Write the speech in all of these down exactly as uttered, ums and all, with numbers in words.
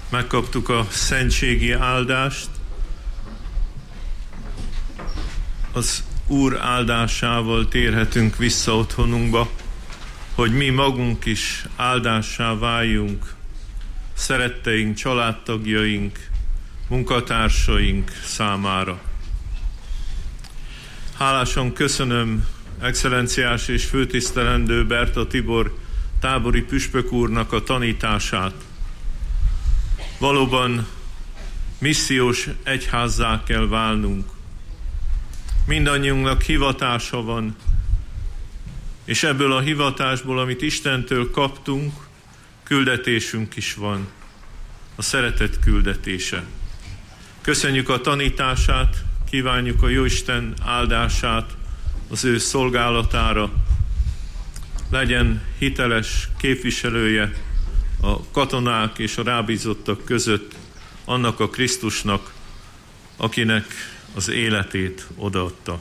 megkaptuk a szentségi áldást, az Úr áldásával térhetünk vissza otthonunkba, hogy mi magunk is áldássá váljunk szeretteink, családtagjaink, munkatársaink számára. Hálásan köszönöm excellenciás és főtisztelendő Berta Tibor tábori püspök úrnak a tanítását. Valóban missziós egyházzá kell válnunk. Mindannyiunknak hivatása van, és ebből a hivatásból, amit Istentől kaptunk, küldetésünk is van. A szeretet küldetése. Köszönjük a tanítását, kívánjuk a Jóisten áldását az ő szolgálatára. Legyen hiteles képviselője a katonák és a rábízottak között annak a Krisztusnak, akinek az életét odaadta.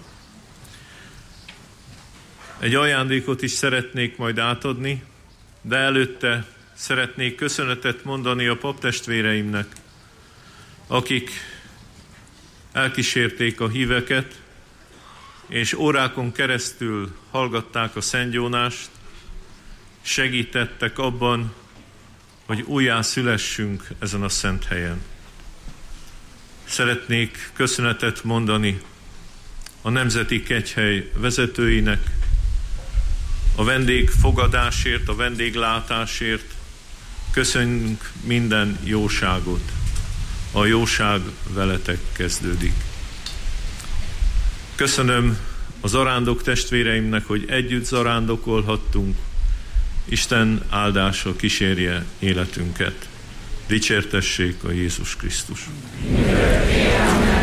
Egy ajándékot is szeretnék majd átadni, de előtte szeretnék köszönetet mondani a paptestvéreimnek, akik elkísérték a híveket, és órákon keresztül hallgatták a szentgyónást, segítettek abban, hogy újjá szülessünk ezen a szent helyen. Szeretnék köszönetet mondani a Nemzeti Kegyhely vezetőinek, a vendégfogadásért, a vendéglátásért. Köszönjük minden jóságot. A jóság veletek kezdődik. Köszönöm az zarándok testvéreimnek, hogy együtt zarándokolhattunk. Isten áldása kísérje életünket. Dicsértessék a Jézus Krisztus.